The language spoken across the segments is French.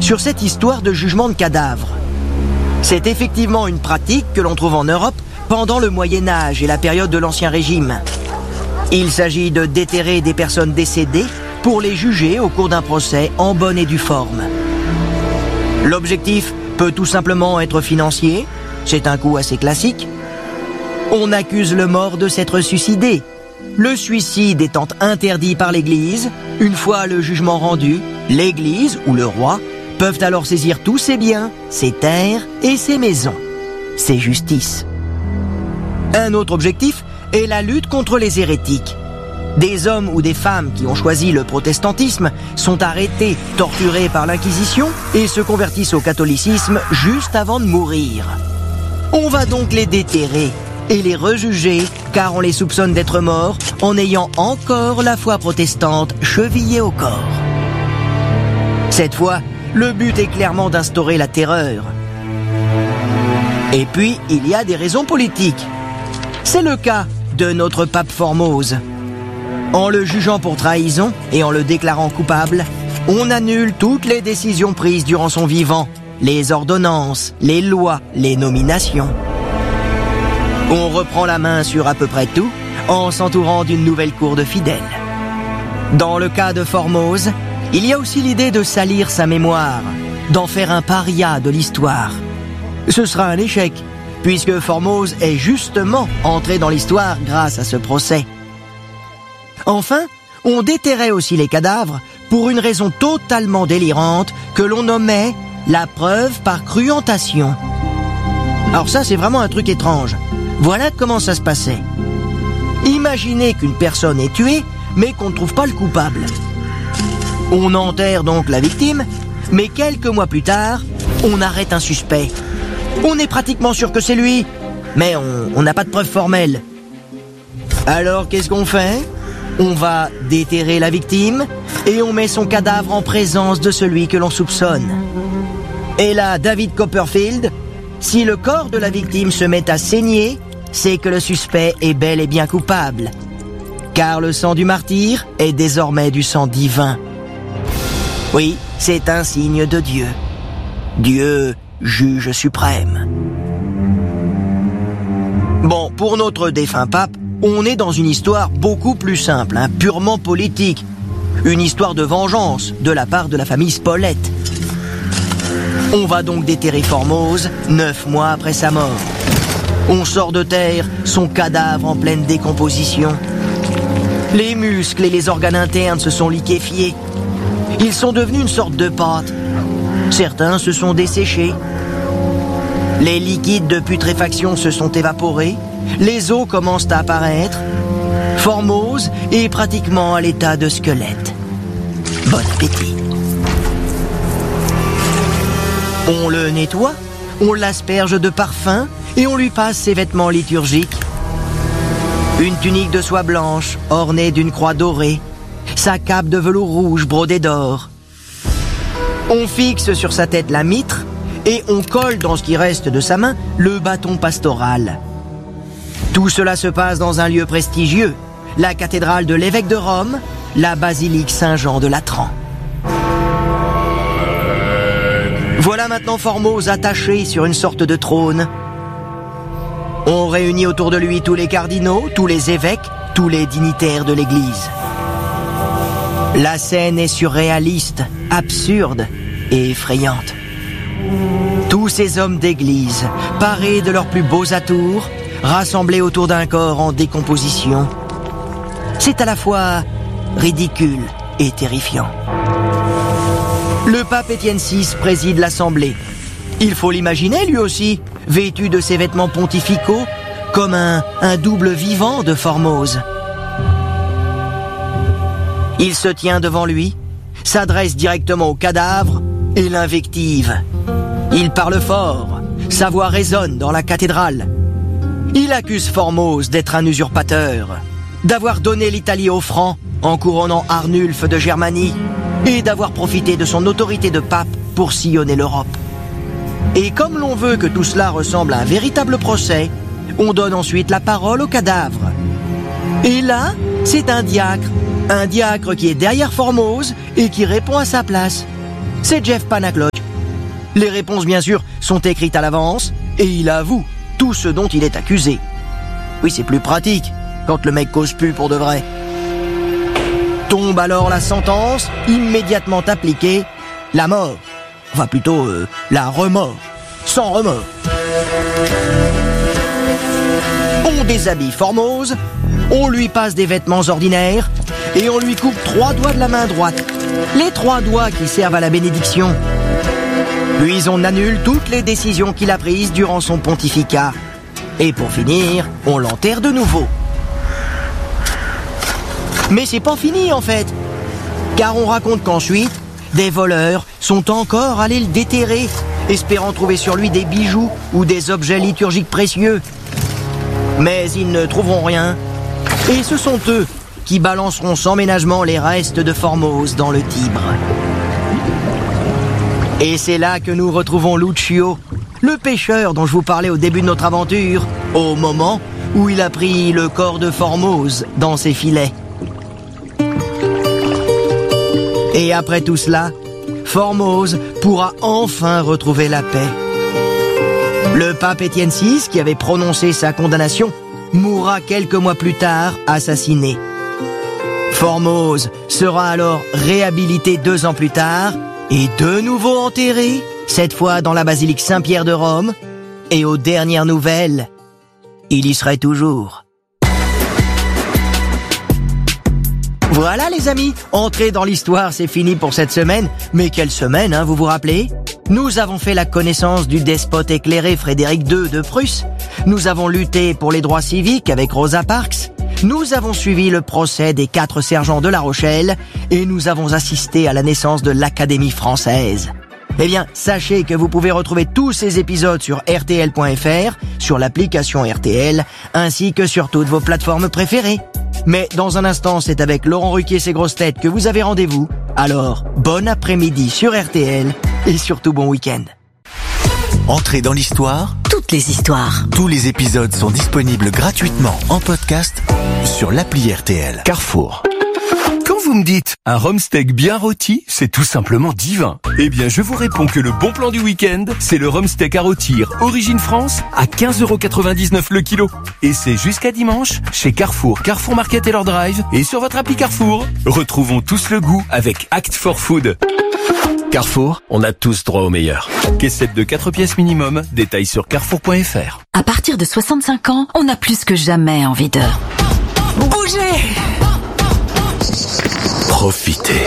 sur cette histoire de jugement de cadavres. C'est effectivement une pratique que l'on trouve en Europe pendant le Moyen-Âge et la période de l'Ancien Régime. Il s'agit de déterrer des personnes décédées pour les juger au cours d'un procès en bonne et due forme. L'objectif peut tout simplement être financier, c'est un coup assez classique. On accuse le mort de s'être suicidé. Le suicide étant interdit par l'Église, une fois le jugement rendu, l'Église ou le roi peuvent alors saisir tous ses biens, ses terres et ses maisons. C'est justice. Un autre objectif est la lutte contre les hérétiques. Des hommes ou des femmes qui ont choisi le protestantisme sont arrêtés, torturés par l'Inquisition et se convertissent au catholicisme juste avant de mourir. On va donc les déterrer et les rejuger car on les soupçonne d'être morts en ayant encore la foi protestante chevillée au corps. Cette fois, le but est clairement d'instaurer la terreur. Et puis, il y a des raisons politiques. C'est le cas de notre pape Formose. En le jugeant pour trahison et en le déclarant coupable, on annule toutes les décisions prises durant son vivant, les ordonnances, les lois, les nominations. On reprend la main sur à peu près tout en s'entourant d'une nouvelle cour de fidèles. Dans le cas de Formose, il y a aussi l'idée de salir sa mémoire, d'en faire un paria de l'histoire. Ce sera un échec, puisque Formose est justement entré dans l'histoire grâce à ce procès. Enfin, on déterrait aussi les cadavres pour une raison totalement délirante que l'on nommait la preuve par cruentation. Alors ça, c'est vraiment un truc étrange. Voilà comment ça se passait. Imaginez qu'une personne est tuée, mais qu'on ne trouve pas le coupable. On enterre donc la victime, mais quelques mois plus tard, on arrête un suspect. On est pratiquement sûr que c'est lui, mais on n'a pas de preuve formelle. Alors qu'est-ce qu'on fait ? On va déterrer la victime et on met son cadavre en présence de celui que l'on soupçonne. Et là, David Copperfield, si le corps de la victime se met à saigner, c'est que le suspect est bel et bien coupable. Car le sang du martyr est désormais du sang divin. Oui, c'est un signe de Dieu. Dieu, juge suprême. Bon, pour notre défunt pape, on est dans une histoire beaucoup plus simple, purement politique. Une histoire de vengeance de la part de la famille Spolète. On va donc déterrer Formose 9 mois après sa mort. On sort de terre son cadavre en pleine décomposition. Les muscles et les organes internes se sont liquéfiés. Ils sont devenus une sorte de pâte. Certains se sont desséchés. Les liquides de putréfaction se sont évaporés. Les os commencent à apparaître. Formose est pratiquement à l'état de squelette. Bon appétit. On le nettoie, on l'asperge de parfum et on lui passe ses vêtements liturgiques. Une tunique de soie blanche ornée d'une croix dorée, sa cape de velours rouge brodée d'or. On fixe sur sa tête la mitre et on colle dans ce qui reste de sa main le bâton pastoral. Tout cela se passe dans un lieu prestigieux, la cathédrale de l'évêque de Rome, la basilique Saint-Jean de Latran. Voilà maintenant Formose attaché sur une sorte de trône. On réunit autour de lui tous les cardinaux, tous les évêques, tous les dignitaires de l'Église. La scène est surréaliste, absurde et effrayante. Tous ces hommes d'église, parés de leurs plus beaux atours, rassemblés autour d'un corps en décomposition. C'est à la fois ridicule et terrifiant. Le pape Étienne VI préside l'assemblée. Il faut l'imaginer lui aussi, vêtu de ses vêtements pontificaux, comme un double vivant de Formose. Il se tient devant lui, s'adresse directement au cadavre et l'invective. Il parle fort, sa voix résonne dans la cathédrale. Il accuse Formose d'être un usurpateur, d'avoir donné l'Italie aux Francs en couronnant Arnulf de Germanie et d'avoir profité de son autorité de pape pour sillonner l'Europe. Et comme l'on veut que tout cela ressemble à un véritable procès, on donne ensuite la parole au cadavre. Et là, c'est un diacre qui est derrière Formose et qui répond à sa place. C'est Jeff Panaclock. Les réponses, bien sûr, sont écrites à l'avance et il avoue tout ce dont il est accusé. Oui, c'est plus pratique quand le mec cause plus pour de vrai. Tombe alors la sentence, immédiatement appliquée, la mort. Enfin plutôt, la remords. Sans remords. On déshabille Formose, on lui passe des vêtements ordinaires et on lui coupe 3 doigts de la main droite. Les 3 doigts qui servent à la bénédiction. Puis on annule toutes les décisions qu'il a prises durant son pontificat. Et pour finir, on l'enterre de nouveau. Mais c'est pas fini en fait. Car on raconte qu'ensuite, des voleurs sont encore allés le déterrer, espérant trouver sur lui des bijoux ou des objets liturgiques précieux. Mais ils ne trouveront rien. Et ce sont eux qui balanceront sans ménagement les restes de Formose dans le Tibre. Et c'est là que nous retrouvons Lucio, le pêcheur dont je vous parlais au début de notre aventure, au moment où il a pris le corps de Formose dans ses filets. Et après tout cela, Formose pourra enfin retrouver la paix. Le pape Étienne VI, qui avait prononcé sa condamnation, mourra quelques mois plus tard, assassiné. Formose sera alors réhabilité 2 ans plus tard et de nouveau enterré, cette fois dans la basilique Saint-Pierre de Rome. Et aux dernières nouvelles, il y serait toujours. Voilà les amis, entrer dans l'histoire, c'est fini pour cette semaine. Mais quelle semaine, hein, vous vous rappelez ? Nous avons fait la connaissance du despote éclairé Frédéric II de Prusse. Nous avons lutté pour les droits civiques avec Rosa Parks. Nous avons suivi le procès des 4 sergents de La Rochelle. Et nous avons assisté à la naissance de l'Académie française. Eh bien, sachez que vous pouvez retrouver tous ces épisodes sur rtl.fr, sur l'application RTL, ainsi que sur toutes vos plateformes préférées. Mais dans un instant, c'est avec Laurent Ruquier et ses grosses têtes que vous avez rendez-vous. Alors, bon après-midi sur RTL et surtout bon week-end. Entrez dans l'histoire. Toutes les histoires. Tous les épisodes sont disponibles gratuitement en podcast sur l'appli RTL. Carrefour. Quand vous me dites un rhum steak bien rôti, c'est tout simplement divin. Eh bien, je vous réponds que le bon plan du week-end, c'est le rhum steak à rôtir Origine France à 15,99€ le kilo. Et c'est jusqu'à dimanche chez Carrefour, Carrefour Market et leur drive et sur votre appli Carrefour. Retrouvons tous le goût avec Act for Food. Carrefour, on a tous droit au meilleur. Caissette de 4 pièces minimum, détails sur carrefour.fr. À partir de 65 ans, on a plus que jamais envie de bouger. Profitez.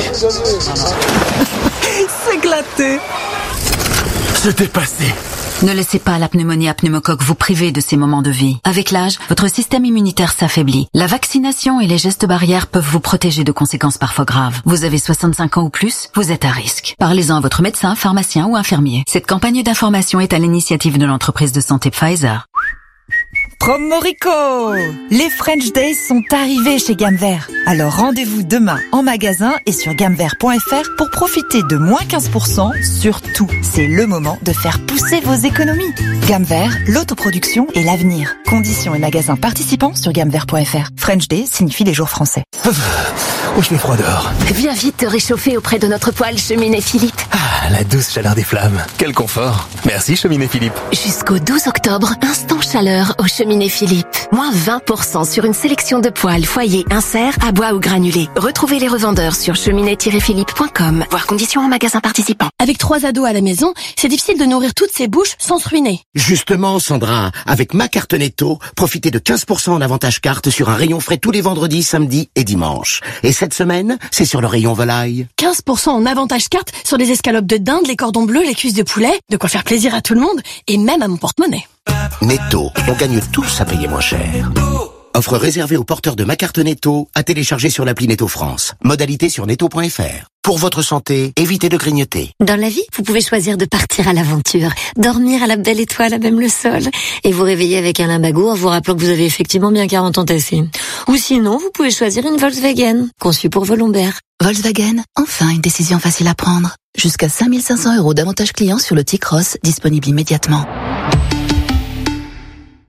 S'éclater. Se dépasser. Ne laissez pas la pneumonie à pneumocoque vous priver de ces moments de vie. Avec l'âge, votre système immunitaire s'affaiblit. La vaccination et les gestes barrières peuvent vous protéger de conséquences parfois graves. Vous avez 65 ans ou plus, vous êtes à risque. Parlez-en à votre médecin, pharmacien ou infirmier. Cette campagne d'information est à l'initiative de l'entreprise de santé Pfizer. Promorico! Les French Days sont arrivés chez Gamme Vert. Alors rendez-vous demain en magasin et sur gammevert.fr pour profiter de moins 15% sur tout. C'est le moment de faire pousser vos économies. Gamme Vert, l'autoproduction et l'avenir. Conditions et magasins participants sur gammevert.fr. French Days signifie les jours français. Oh, je fais froid dehors. Viens vite te réchauffer auprès de notre poêle Cheminée Philippe. Ah, la douce chaleur des flammes. Quel confort. Merci Cheminée Philippe. Jusqu'au 12 octobre, instant chaleur au Cheminée Philippe. Moins 20% sur une sélection de poêles, foyers, inserts, à bois ou granulés. Retrouvez les revendeurs sur cheminée-philippe.com. Voir conditions en magasin participant. Avec 3 ados à la maison, c'est difficile de nourrir toutes ces bouches sans se ruiner. Justement, Sandra, avec ma carte Netto, profitez de 15% en avantage carte sur un rayon frais tous les vendredis, samedis et dimanches. Et cette semaine, c'est sur le rayon volaille. 15% en avantage carte sur les escalopes de dinde, les cordons bleus, les cuisses de poulet. De quoi faire plaisir à tout le monde et même à mon porte-monnaie. Netto, on gagne tous à payer moins cher. Offre réservée aux porteurs de ma carte Netto à télécharger sur l'appli Netto France. Modalité sur netto.fr. Pour votre santé, évitez de grignoter. Dans la vie, vous pouvez choisir de partir à l'aventure, dormir à la belle étoile à même le sol, et vous réveiller avec un limbago en vous rappelant que vous avez effectivement bien 40 ans tassés. Ou sinon, vous pouvez choisir une Volkswagen, conçue pour vos lombaires. Volkswagen, enfin une décision facile à prendre. Jusqu'à 5 500 € d'avantages clients sur le T-Cross, disponible immédiatement.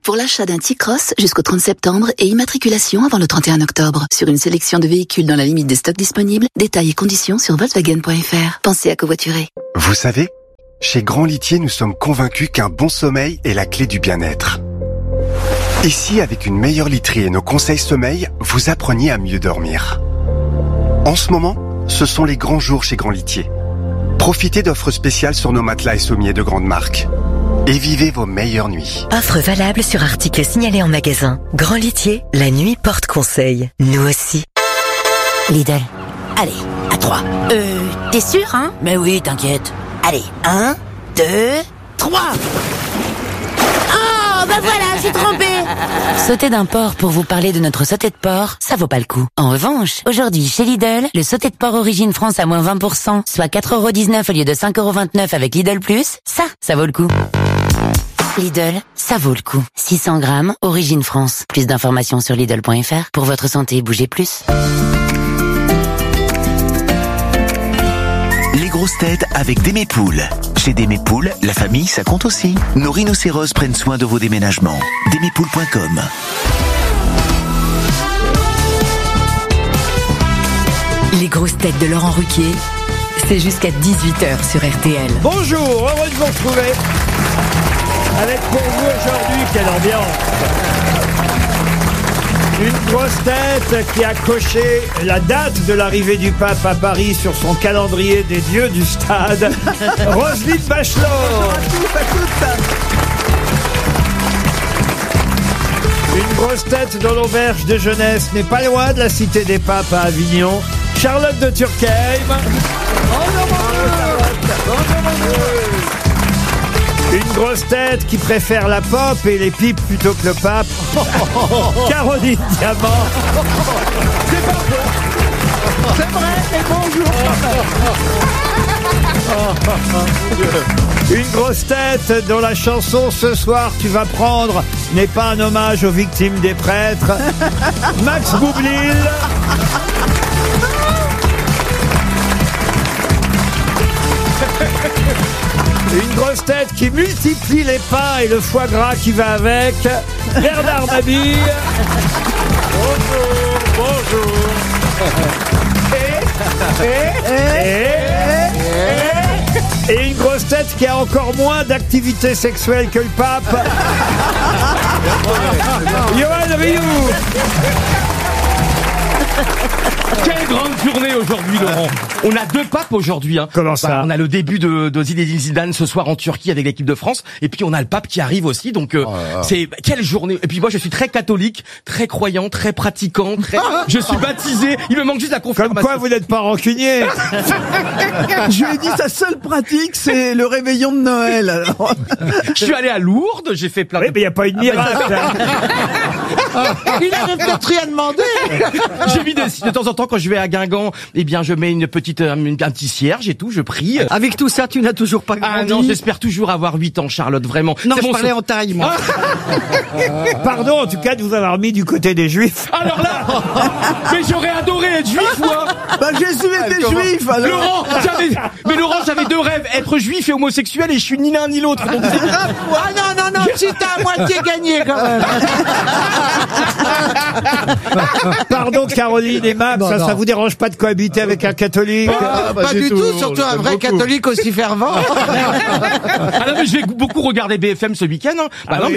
Pour l'achat d'un T-Cross jusqu'au 30 septembre et immatriculation avant le 31 octobre. Sur une sélection de véhicules dans la limite des stocks disponibles, détails et conditions sur Volkswagen.fr. Pensez à covoiturer. Vous savez, chez Grand Litier, nous sommes convaincus qu'un bon sommeil est la clé du bien-être. Et si, avec une meilleure literie et nos conseils sommeil, vous appreniez à mieux dormir? En ce moment, ce sont les grands jours chez Grand Litier. Profitez d'offres spéciales sur nos matelas et sommiers de grandes marques. Et vivez vos meilleures nuits. Offre valable sur articles signalés en magasin. Grand Litier, la nuit porte conseil. Nous aussi. Lidl. Allez, à 3. T'es sûr, hein? Mais oui, t'inquiète. Allez, 1, 2, 3. Oh, bah voilà, j'ai trompé. Sauter d'un porc pour vous parler de notre sauté de porc, ça vaut pas le coup. En revanche, aujourd'hui chez Lidl, le sauté de porc Origine France à moins 20%, soit 4,19€ au lieu de 5,29€ avec Lidl Plus, ça vaut le coup. Lidl, ça vaut le coup. 600 grammes, Origine France. Plus d'informations sur Lidl.fr. Pour votre santé, bougez plus. Les grosses têtes avec Démépoules. Chez Démépoules, la famille, ça compte aussi. Nos rhinocéros prennent soin de vos déménagements. Démépoules.com. Les grosses têtes de Laurent Ruquier, c'est jusqu'à 18h sur RTL. Bonjour, heureux de vous retrouver. Avec pour vous aujourd'hui, quelle ambiance! Une grosse tête qui a coché la date de l'arrivée du pape à Paris sur son calendrier des dieux du stade, Roselyne Bachelot. Une grosse tête dont l'auberge de jeunesse n'est pas loin de la cité des papes à Avignon, Charlotte de Turckheim. Une grosse tête qui préfère la pop et les pipes plutôt que le pape, Caroline Diamant. C'est pas faux. C'est vrai, et bonjour. Une grosse tête dont la chanson Ce soir tu vas prendre n'est pas un hommage aux victimes des prêtres, Max Boublil. Une grosse tête qui multiplie les pains et le foie gras qui va avec, Bernard Mabille. Bonjour. Et une grosse tête qui a encore moins d'activité sexuelle que le pape, Johan Rioux. Quelle grande journée aujourd'hui, Laurent. On a deux papes aujourd'hui. Hein. Comment ça? On a le début de Zinedine Zidane ce soir en Turquie avec l'équipe de France. Et puis on a le pape qui arrive aussi. Donc c'est quelle journée. Et puis moi je suis très catholique, très croyant, très pratiquant. Je suis baptisé. Il me manque juste la confirmation. Comme quoi vous n'êtes pas rancunier. Je lui ai dit sa seule pratique c'est le réveillon de Noël. Alors. Je suis allé à Lourdes, j'ai fait plein de... Oui, mais il n'y a pas eu de miracle. Il avait peut-être rien demandé. J'ai mis de temps en temps quand je vais à Guingamp, eh bien je mets un petit cierge et tout, je prie. Avec tout ça, tu n'as toujours pas grandi. Ah non, j'espère toujours avoir 8 ans, Charlotte, vraiment. Non, je parlais en taille, moi. Pardon, en tout cas, de vous avoir mis du côté des Juifs. Alors là, mais j'aurais adoré être juif, moi. Bah Jésus était juif, alors. Laurent, j'avais deux rêves, être juif et homosexuel, et je suis ni l'un ni l'autre. Donc ah non, si t'as à moitié gagné quand même. Pardon, Caroline et Max, ça vous dérange pas de cohabiter avec un catholique? Pas du tout, surtout un vrai catholique aussi fervent. Ah non, mais je vais beaucoup regarder BFM ce week-end. Hein.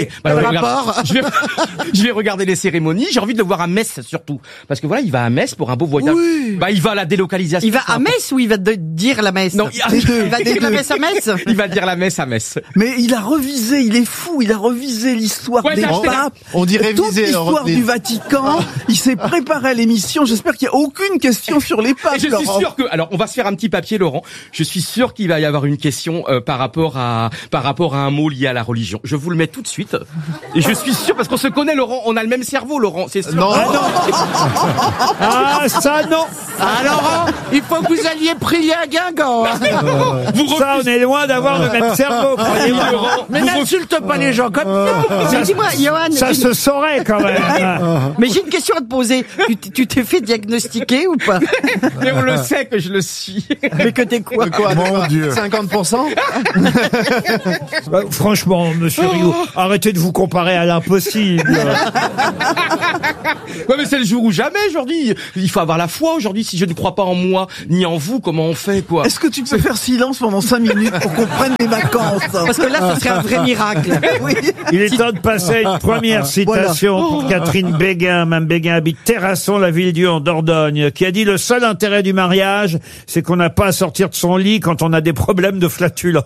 Je vais regarder les cérémonies. J'ai envie de le voir à Metz surtout, parce que voilà, il va à Metz pour un beau voyage. Oui. Il va à la délocalisation. Il va à Metz ou il va dire la messe? Non, il va dire la messe à Metz. Il va dire la messe à Metz. Mais il a revisé, il est fou, il a revisé l'histoire des papes. On dit réviser. Toute l'histoire du Vatican. Il s'est préparé à l'émission. J'espère qu'il n'y a aucune question sur les papes. Et je suis sûr que, alors, on va se faire un petit papier, Laurent. Je suis sûr qu'il va y avoir une question par rapport à un mot lié à la religion. Je vous le mets tout de suite. Et je suis sûr, parce qu'on se connaît, Laurent. On a le même cerveau, Laurent. C'est sûr. Non. Ah, ça, non. Ah, Laurent, il faut que vous alliez prier à Guingamp. Ça, on est loin d'avoir le même cerveau, croyez-moi. Laurent. Mais n'insulte pas les gens comme ça. Mais dis-moi, Johan. Ça se saurait, quand même. Mais j'ai une question à te poser. Tu t'es fait diagnostiquer ou pas? Mais on le sait que je le suis. Mais que t'es quoi? Mon Dieu. 50%? Franchement, monsieur Rio, arrêtez de vous comparer à l'impossible. Ouais, mais c'est le jour ou jamais aujourd'hui. Il faut avoir la foi aujourd'hui. Si je ne crois pas en moi ni en vous, comment on fait, quoi? Est-ce que tu peux faire silence pendant 5 minutes pour qu'on prenne les vacances? Parce que là, ce serait un vrai miracle. Oui. Il est temps de passer à une première citation pour Catherine Béguin. Mme Béguin habite Terrasson, la ville-dieu en Dordogne, qui a dit: le seul intérêt du mariage, c'est qu'on n'a pas à sortir de son lit quand on a des problèmes de flatulence.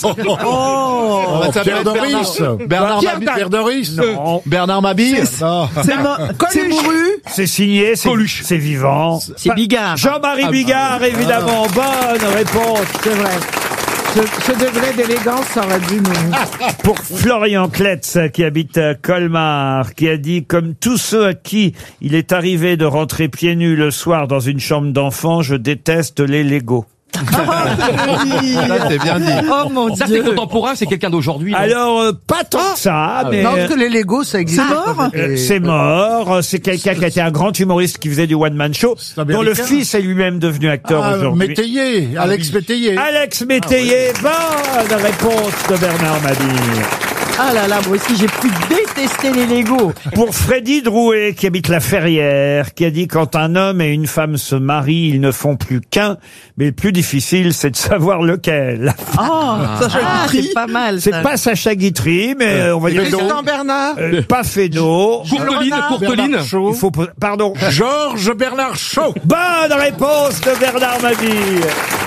Pierre Doris. Pierre Doris. Non. Bernard Mabille. C'est mouru. C'est signé, c'est vivant. C'est Bigard. Jean-Marie Bigard, évidemment. Bonne réponse. C'est vrai. Ce degré d'élégance, ça aurait dû nous... Pour Florian Kletz, qui habite à Colmar, qui a dit: comme tous ceux à qui il est arrivé de rentrer pieds nus le soir dans une chambre d'enfant, je déteste les Legos. Ça, c'est bien dit. Oh mon Dieu. Ça, c'est contemporain, c'est quelqu'un d'aujourd'hui. Alors, pas tant que ça, mais... Non, parce que les Legos, ça existe. C'est mort. C'est mort. C'est quelqu'un qui a été un grand humoriste qui faisait du one-man show, dont le fils est lui-même devenu acteur aujourd'hui. Métayer, Alex Métayer. Alex Métayer, bonne réponse de Bernard Mabille. Ah là là, moi aussi j'ai pu détester les Legos. Pour Freddy Drouet, qui habite la Ferrière, qui a dit: quand un homme et une femme se marient, ils ne font plus qu'un, mais le plus difficile, c'est de savoir lequel. C'est pas mal. Ça. C'est pas Sacha Guitry, mais on va dire... Tristan Bernard. Pas Fédo. Courteline. Il faut... Pardon. Georges Bernard Shaw. Bonne réponse de Bernard Mabille.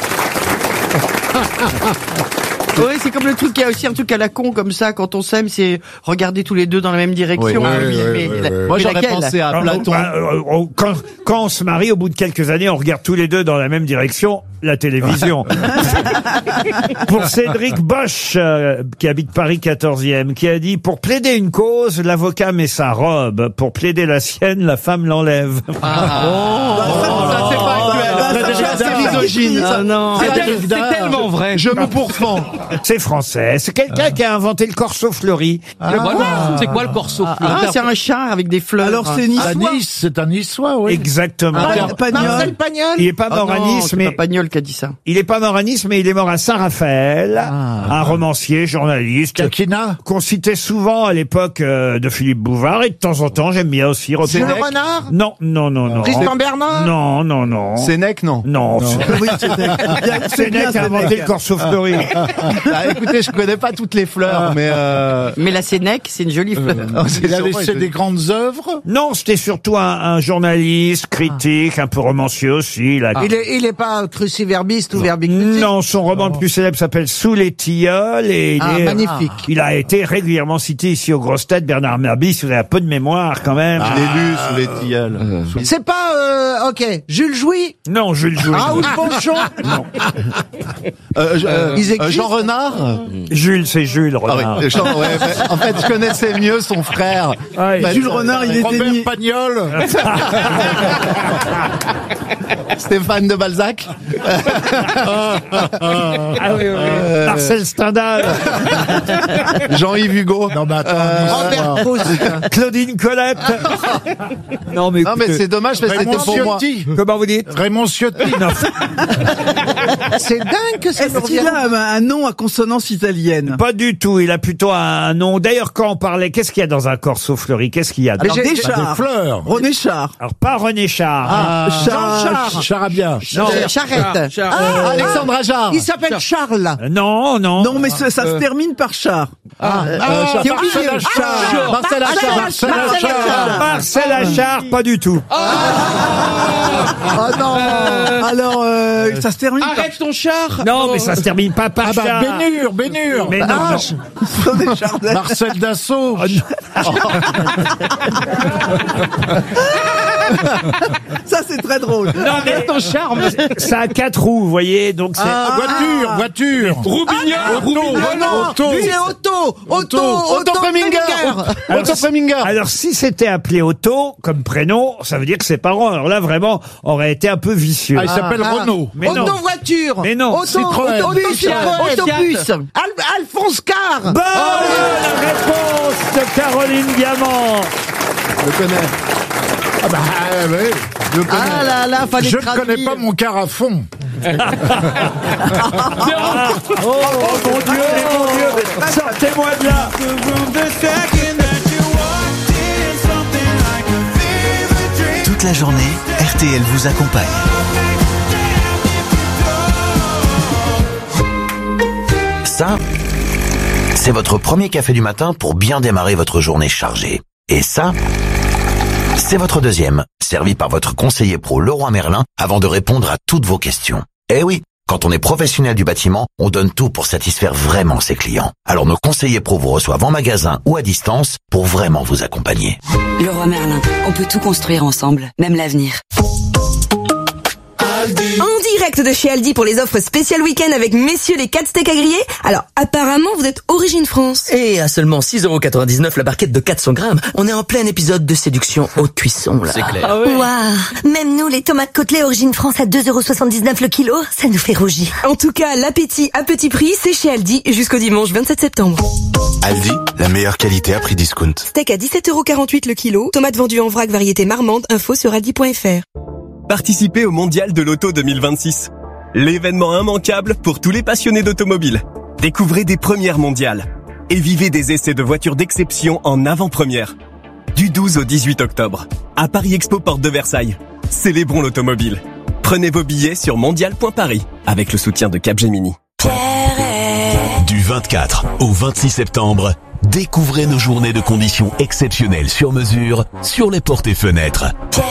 Oui, c'est comme le truc, il y a aussi un truc à la con comme ça, quand on s'aime, c'est regarder tous les deux dans la même direction. Moi, j'aurais pensé à Platon. Quand on se marie, au bout de quelques années, on regarde tous les deux dans la même direction, la télévision. Pour Cédric Bosch, qui habite Paris 14e, qui a dit: pour plaider une cause, l'avocat met sa robe. Pour plaider la sienne, la femme l'enlève. Ça, c'est pas actuel. C'est misogyne. C'est tellement vrai. Je me pourfends. C'est français. C'est quelqu'un qui a inventé le corso fleuri. C'est quoi le corso fleuri? C'est un char avec des fleurs. Alors c'est niçois. C'est un niçois, oui. Exactement. Marcel Pagnol. Il est pas mort à Nice, mais... C'est pas Pagnol qui a dit ça. Il est pas mort à Nice, mais il est mort à Saint-Raphaël. Un romancier, journaliste. Kakina. Qu'on citait souvent à l'époque de Philippe Bouvard. Et de temps en temps, j'aime bien aussi C'est le renard. Non. Tristan Bernard. Non. Sénèque, non. Non. Oui, Sénèque a inventé le corso fleuri. Écoutez, je connais pas toutes les fleurs, mais la Sénèque, c'est une jolie fleur. il a laissé des grandes œuvres. Non, c'était surtout un journaliste, critique, un peu romancier aussi. Il est pas cruciverbiste ou verbicruciste. Non, son roman le plus célèbre s'appelle Sous les tilleuls et magnifique. Il a été régulièrement cité ici aux grosses têtes. Bernard Mabille, si vous avez un peu de mémoire quand même. Je l'ai lu, Sous les tilleuls. C'est pas, Jules Jouy. Non, Jules Jouy. Raoul Ponchon. Non. Jean Renard. Jules, c'est Jules Renard. En fait, je connaissais mieux son frère. Jules Renard, il était Robert Pagnol. Stéphane de Balzac. Marcel Stendhal. Jean-Yves Hugo. Non, mais attends. Robert Proust. Claudine Colette. Non, mais c'est dommage parce que c'était pour moi. Comment vous dites? Raymond Ciotti. Non. C'est dingue que ça Est-ce qu'il a un nom à consonance italienne? Pas du tout. Il a plutôt un nom. D'ailleurs, quand on parlait, qu'est-ce qu'il y a dans un corso fleuri? Qu'est-ce qu'il y a? Alors, des fleurs. René Char. Alors, pas René Char. Jean Charabia. Non. Charrette. Alexandre Ajar. Il s'appelle Charles. Non. Non, mais ça se termine par Char. Marcel Achard. Marcel Achard, pas du tout. Ah non. Alors, ça se termine par... Arrête ton char. Non, mais ça se termine pas par Char. Bénur. Mais non. Marcel Dassault. Ça, c'est très drôle. Non, mais ton charme. Ça a 4 roues, vous voyez, donc c'est... Voiture. Roubignon. Auto. Lui, c'est Otto Preminger. Alors, si c'était appelé Otto, comme prénom, ça veut dire que ses parents, alors là, vraiment, auraient été un peu vicieux. Il s'appelle Renault. Mais non. Voiture. Mais non. Autobus. Alphonse Carr. Bonne réponse de Caroline Diamant. Je connais. Ah bah oui, je connais. Ah là là, fallait Je ne traduire. connais pas mon car à fond. Oh mon Dieu, sortez-moi de là. Toute la journée, RTL vous accompagne. Ça, c'est votre premier café du matin pour bien démarrer votre journée chargée. Et ça, c'est votre deuxième, servi par votre conseiller pro Leroy Merlin avant de répondre à toutes vos questions. Eh oui, quand on est professionnel du bâtiment, on donne tout pour satisfaire vraiment ses clients. Alors nos conseillers pro vous reçoivent en magasin ou à distance pour vraiment vous accompagner. Leroy Merlin, on peut tout construire ensemble, même l'avenir. En direct de chez Aldi pour les offres spéciales week-end avec messieurs les 4 steaks à griller. Alors, apparemment, vous êtes Origine France. Et à seulement 6,99€ la barquette de 400 grammes, on est en plein épisode de séduction haute cuisson, là. C'est clair. Ah ouais. Waouh, même nous, les tomates côtelées Origine France à 2,79€ le kilo, ça nous fait rougir. En tout cas, l'appétit à petit prix, c'est chez Aldi jusqu'au dimanche 27 septembre. Aldi, la meilleure qualité à prix discount. Steak à 17,48€ le kilo, tomates vendues en vrac variété marmande, info sur aldi.fr. Participez au Mondial de l'Auto 2026. L'événement immanquable pour tous les passionnés d'automobile. Découvrez des premières mondiales et vivez des essais de voitures d'exception en avant-première. Du 12 au 18 octobre, à Paris Expo Porte de Versailles. Célébrons l'automobile. Prenez vos billets sur mondial.paris avec le soutien de Capgemini. Du 24 au 26 septembre, découvrez nos journées de conditions exceptionnelles sur mesure sur les portes et fenêtres.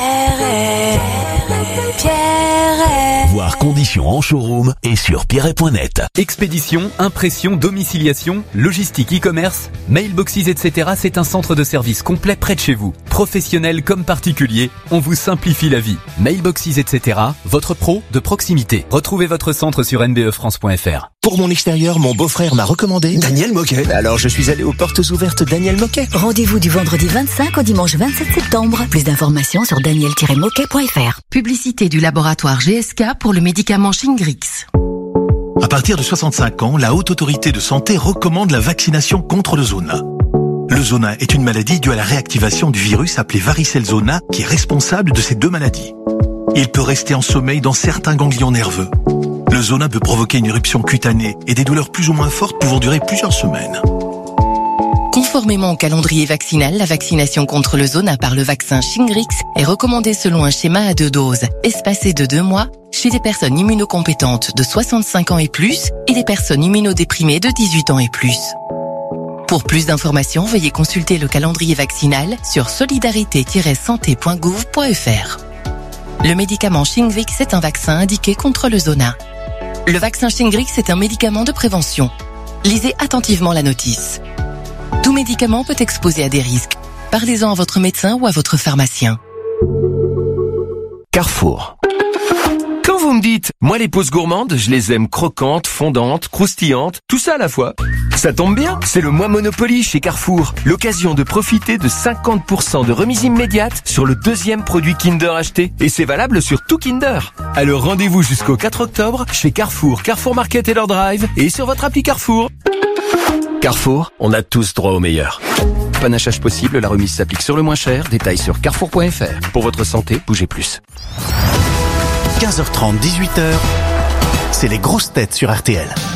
Voir conditions en showroom et sur pierret.net. Expédition, impression, domiciliation, logistique, e-commerce, mailboxes, etc. C'est un centre de service complet près de chez vous. Professionnels comme particuliers, on vous simplifie la vie. Mailboxes, etc. Votre pro de proximité. Retrouvez votre centre sur nbefrance.fr. Pour mon extérieur, mon beau-frère m'a recommandé Daniel Moquet. Alors je suis allé aux portes ouvertes Daniel Moquet. Rendez-vous du vendredi 25 au dimanche 27 septembre. Plus d'informations sur daniel-moquet.fr. Publicité du laboratoire GSK pour le médicament Shingrix. À partir de 65 ans, la Haute Autorité de Santé recommande la vaccination contre le zona. Le zona est une maladie due à la réactivation du virus appelé varicelle zona qui est responsable de ces deux maladies. Il peut rester en sommeil dans certains ganglions nerveux. Le zona peut provoquer une éruption cutanée et des douleurs plus ou moins fortes pouvant durer plusieurs semaines. Conformément au calendrier vaccinal, la vaccination contre le zona par le vaccin Shingrix est recommandée selon un schéma à 2 doses, espacé de 2 mois, chez des personnes immunocompétentes de 65 ans et plus et des personnes immunodéprimées de 18 ans et plus. Pour plus d'informations, veuillez consulter le calendrier vaccinal sur solidarité-santé.gouv.fr. Le médicament Shingrix est un vaccin indiqué contre le zona. Le vaccin Shingrix est un médicament de prévention. Lisez attentivement la notice. Tout médicament peut exposer à des risques. Parlez-en à votre médecin ou à votre pharmacien. Carrefour. Quand vous me dites, moi les pauses gourmandes, je les aime croquantes, fondantes, croustillantes, tout ça à la fois. Ça tombe bien, c'est le mois Monopoly chez Carrefour. L'occasion de profiter de 50% de remise immédiate sur le deuxième produit Kinder acheté. Et c'est valable sur tout Kinder. Alors rendez-vous jusqu'au 4 octobre chez Carrefour, Carrefour Market et leur drive et sur votre appli Carrefour. Carrefour, on a tous droit au meilleur. Panachage possible, la remise s'applique sur le moins cher. Détails sur carrefour.fr. Pour votre santé, bougez plus. 15h30, 18h, c'est les grosses têtes sur RTL.